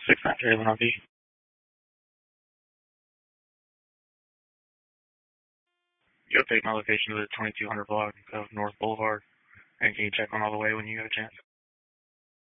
693 Lenormand. You'll take my location to the 2200 block of North Boulevard, and can you check on all the way when you have a chance?